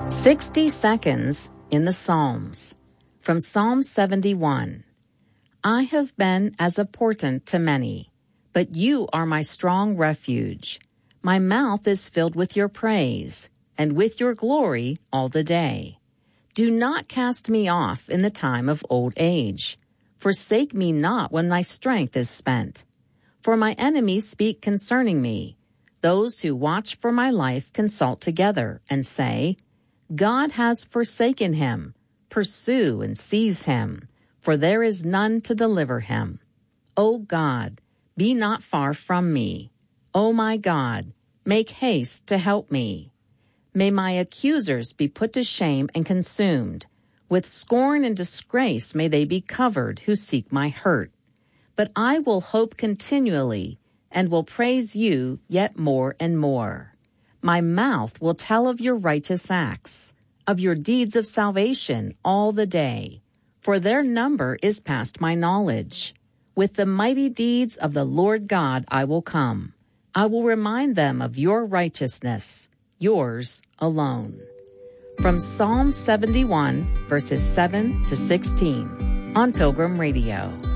60 seconds in the Psalms. From Psalm 71. I have been as a portent to many, but you are my strong refuge. My mouth is filled with your praise, and with your glory all the day. Do not cast me off in the time of old age. Forsake me not when my strength is spent. For my enemies speak concerning me. Those who watch for my life consult together and say, God has forsaken him. Pursue and seize him, for there is none to deliver him. O God, be not far from me. O my God, make haste to help me. May my accusers be put to shame and consumed. With scorn and disgrace may they be covered who seek my hurt. But I will hope continually and will praise you yet more and more. My mouth will tell of your righteous acts, of your deeds of salvation all the day, for their number is past my knowledge. With the mighty deeds of the Lord God I will come. I will remind them of your righteousness, yours alone. From Psalm 71, verses 7 to 16, on Pilgrim Radio.